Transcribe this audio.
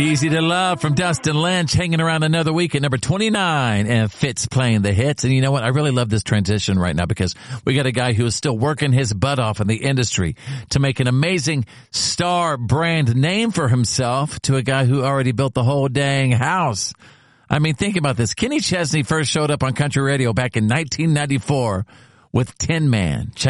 Easy to Love from Dustin Lynch, hanging around another week at number 29, and Fitz playing the hits. And you know what? I really love this transition right now because we got a guy who is still working his butt off in the industry to make an amazing star brand name for himself to a guy who already built the whole dang house. I mean, think about this. Kenny Chesney first showed up on country radio back in 1994 with Tin Man. Check